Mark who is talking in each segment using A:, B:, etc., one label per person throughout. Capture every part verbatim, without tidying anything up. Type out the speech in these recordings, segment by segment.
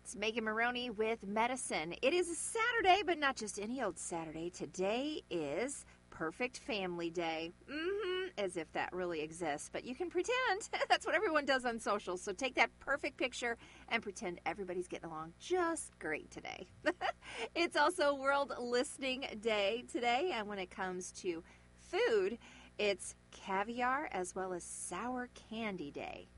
A: It's Megan Maroney with Medicine. It is a Saturday, but not just any old Saturday. Today is Perfect Family Day. Mm-hmm, as if that really exists. But you can pretend. That's what everyone does on social. So take that perfect picture and pretend everybody's getting along just great today. It's also World Listening Day today. And when it comes to food, it's Caviar as well as Sour Candy Day.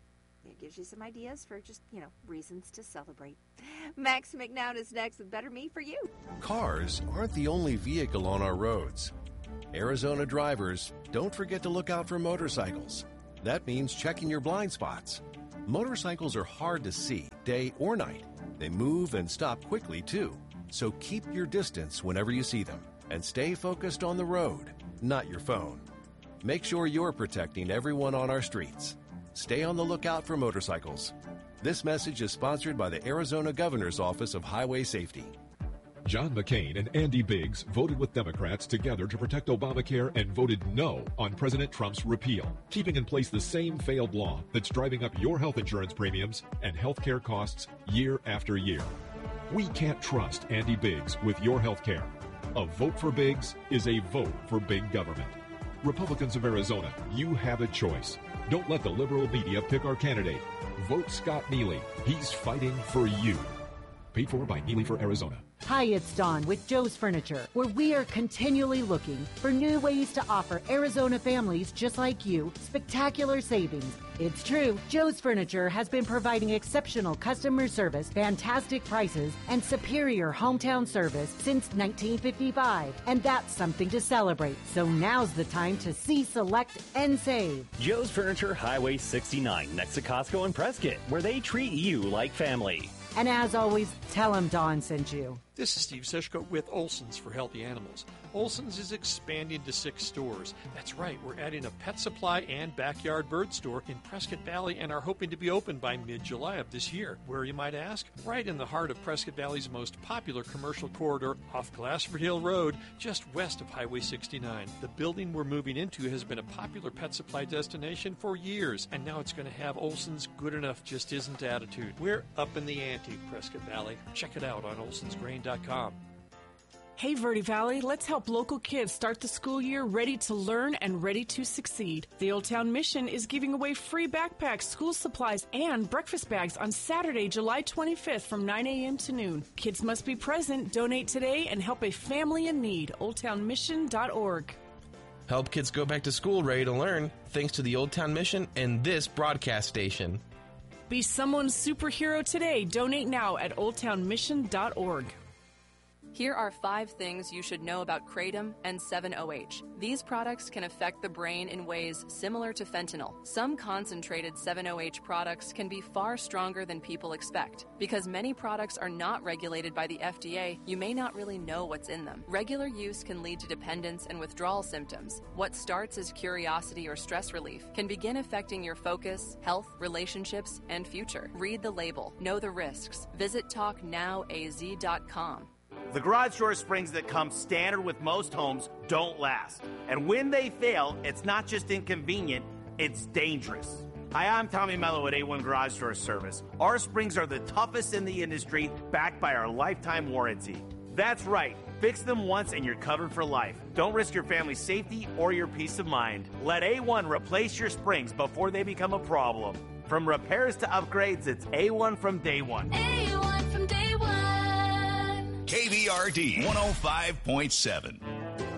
A: It gives you some ideas for just, you know, reasons to celebrate. Max McNown is next with Better Me for You.
B: Cars aren't the only vehicle on our roads. Arizona drivers, don't forget to look out for motorcycles. That means checking your blind spots. Motorcycles are hard to see, day or night. They move and stop quickly, too. So keep your distance whenever you see them. And stay focused on the road, not your phone. Make sure you're protecting everyone on our streets. Stay on the lookout for motorcycles. This message is sponsored by the Arizona Governor's Office of Highway Safety.
C: John McCain and Andy Biggs voted with Democrats together to protect Obamacare and voted no on President Trump's repeal, keeping in place the same failed law that's driving up your health insurance premiums and health care costs year after year. We can't trust Andy Biggs with your health care. A vote for Biggs is a vote for big government. Republicans of Arizona, you have a choice. Don't let the liberal media pick our candidate. Vote Scott Neely. He's fighting for you. Paid for by Neely for Arizona.
D: Hi, it's Dawn with Joe's Furniture, where we are continually looking for new ways to offer Arizona families just like you spectacular savings. It's true, Joe's Furniture has been providing exceptional customer service, fantastic prices, and superior hometown service since nineteen fifty-five. And that's something to celebrate. So now's the time to see, select, and save.
E: Joe's Furniture, Highway sixty-nine, next to Costco and Prescott, where they treat you like family.
D: And as always, tell them Dawn sent you.
F: This is Steve Sishko with Olson's for Healthy Animals. Olson's is expanding to six stores. That's right, we're adding a pet supply and backyard bird store in Prescott Valley and are hoping to be open by mid-July of this year. Where, you might ask? Right in the heart of Prescott Valley's most popular commercial corridor off Glassford Hill Road, just west of Highway sixty-nine. The building we're moving into has been a popular pet supply destination for years, and now it's going to have Olson's good enough just isn't attitude. We're up in the ante, Prescott Valley. Check it out on olsons grain dot com.
G: Hey, Verde Valley, let's help local kids start the school year ready to learn and ready to succeed. The Old Town Mission is giving away free backpacks, school supplies, and breakfast bags on Saturday, July twenty-fifth from nine a.m. to noon. Kids must be present. Donate today and help a family in need. old town mission dot org.
H: Help kids go back to school ready to learn thanks to the Old Town Mission and this broadcast station.
G: Be someone's superhero today. Donate now at old town mission dot org.
I: Here are five things you should know about Kratom and seven O H. These products can affect the brain in ways similar to fentanyl. Some concentrated seven O H products can be far stronger than people expect. Because many products are not regulated by the F D A, you may not really know what's in them. Regular use can lead to dependence and withdrawal symptoms. What starts as curiosity or stress relief can begin affecting your focus, health, relationships, and future. Read the label. Know the risks. Visit talk now a z dot com.
J: The garage door springs that come standard with most homes don't last. And when they fail, it's not just inconvenient, it's dangerous. Hi, I'm Tommy Mello at A one Garage Door Service. Our springs are the toughest in the industry, backed by our lifetime warranty. That's right. Fix them once and you're covered for life. Don't risk your family's safety or your peace of mind. Let A one replace your springs before they become a problem. From repairs to upgrades, it's A one from day one.
K: A one from day one.
L: K V R D one oh five point seven.